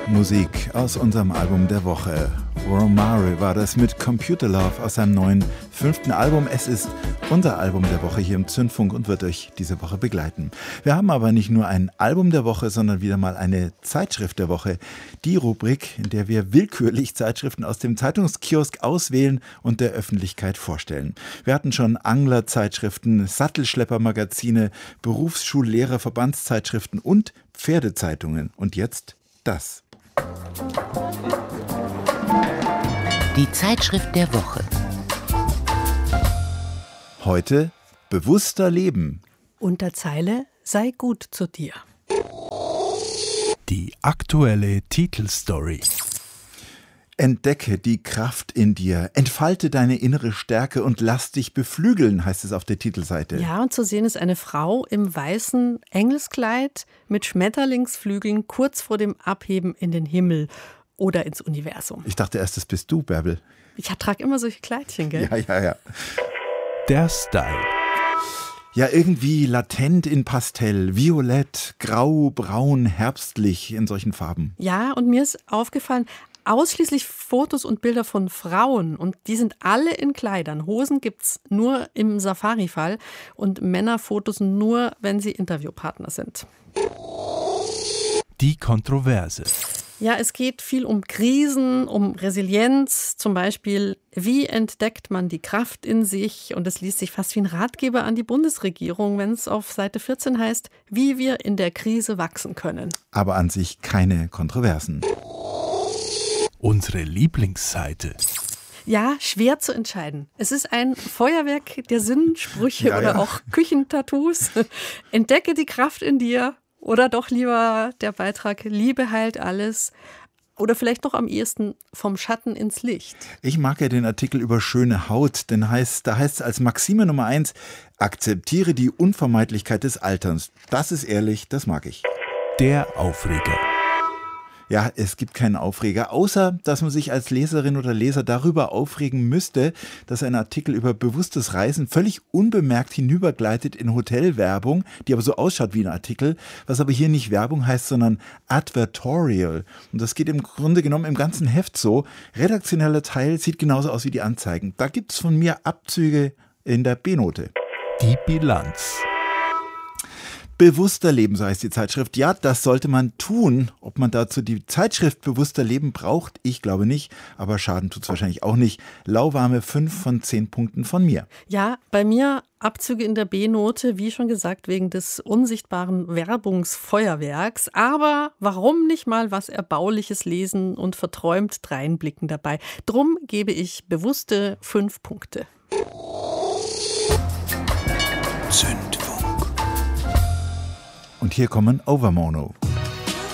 Musik aus unserem Album der Woche. Romare war das mit Computer Love aus seinem neuen 5. Album. Es ist unser Album der Woche hier im Zündfunk und wird euch diese Woche begleiten. Wir haben aber nicht nur ein Album der Woche, sondern wieder mal eine Zeitschrift der Woche. Die Rubrik, in der wir willkürlich Zeitschriften aus dem Zeitungskiosk auswählen und der Öffentlichkeit vorstellen. Wir hatten schon Anglerzeitschriften, Sattelschleppermagazine, Berufsschullehrer-Verbandszeitschriften und Pferdezeitungen. Und jetzt das. Die Zeitschrift der Woche. Heute bewusster leben. Unterzeile: Sei gut zu dir. Die aktuelle Titelstory. Entdecke die Kraft in dir, entfalte deine innere Stärke und lass dich beflügeln, heißt es auf der Titelseite. Ja, und zu sehen ist eine Frau im weißen Engelskleid mit Schmetterlingsflügeln kurz vor dem Abheben in den Himmel oder ins Universum. Ich dachte erst, das bist du, Bärbel. Ich trage immer solche Kleidchen, gell? Ja. Der Style. Ja, irgendwie latent in Pastell, violett, grau, braun, herbstlich in solchen Farben. Ja, und mir ist aufgefallen, ausschließlich Fotos und Bilder von Frauen. Und die sind alle in Kleidern. Hosen gibt's nur im Safari-Fall und Männerfotos nur, wenn sie Interviewpartner sind. Die Kontroverse. Ja, es geht viel um Krisen, um Resilienz, zum Beispiel, wie entdeckt man die Kraft in sich? Und es liest sich fast wie ein Ratgeber an die Bundesregierung, wenn es auf Seite 14 heißt, wie wir in der Krise wachsen können. Aber an sich keine Kontroversen. Unsere Lieblingsseite. Ja, schwer zu entscheiden. Es ist ein Feuerwerk der Sinnsprüche oder auch Küchentattoos. Entdecke die Kraft in dir. Oder doch lieber der Beitrag Liebe heilt alles oder vielleicht noch am ehesten vom Schatten ins Licht. Ich mag ja den Artikel über schöne Haut, denn da heißt es als Maxime Nummer 1, akzeptiere die Unvermeidlichkeit des Alterns. Das ist ehrlich, das mag ich. Der Aufreger. Ja, es gibt keinen Aufreger, außer dass man sich als Leserin oder Leser darüber aufregen müsste, dass ein Artikel über bewusstes Reisen völlig unbemerkt hinübergleitet in Hotelwerbung, die aber so ausschaut wie ein Artikel, was aber hier nicht Werbung heißt, sondern Advertorial. Und das geht im Grunde genommen im ganzen Heft so. Redaktioneller Teil sieht genauso aus wie die Anzeigen. Da gibt's von mir Abzüge in der B-Note. Die Bilanz. Bewusster Leben, so heißt die Zeitschrift. Ja, das sollte man tun. Ob man dazu die Zeitschrift Bewusster Leben braucht, ich glaube nicht. Aber Schaden tut's wahrscheinlich auch nicht. Lauwarme 5 von 10 Punkten von mir. Ja, bei mir Abzüge in der B-Note, wie schon gesagt, wegen des unsichtbaren Werbungsfeuerwerks. Aber warum nicht mal was Erbauliches lesen und verträumt dreinblicken dabei? Drum gebe ich bewusste 5 Punkte. Zündfunk. Und hier kommen Overmono.